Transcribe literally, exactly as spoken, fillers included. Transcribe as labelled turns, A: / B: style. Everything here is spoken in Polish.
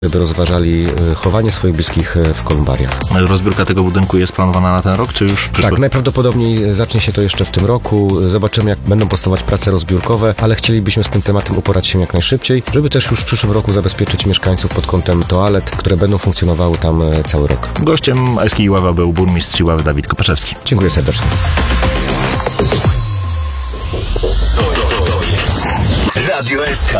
A: by rozważali chowanie swoich bliskich w kolumbariach.
B: Rozbiórka tego budynku jest planowana na ten rok, czy już przyszły?
A: Tak, najprawdopodobniej zacznie się to jeszcze w tym roku. Zobaczymy, jak będą postępować prace rozbiórkowe, ale chcielibyśmy z tym tematem uporać się jak najszybciej, żeby też już w przyszłym roku zabezpieczyć mieszkańców pod kątem toalet, które będą funkcjonowały tam cały rok.
B: Gościem S K Iława był burmistrz Iławy Dawid Kopaczewski.
A: Dziękuję serdecznie.
C: Radio S K.